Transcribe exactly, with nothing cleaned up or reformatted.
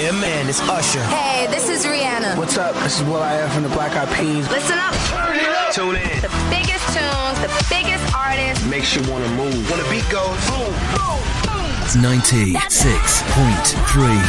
Yeah, man, it's Usher. Hey, this is Rihanna. What's up? This is Will I Am from the Black Eyed Peas. Listen up. Turn it up. Tune in. The biggest tunes, the biggest artists. Makes you want to move. When the beat goes boom, boom, boom. ninety-six point three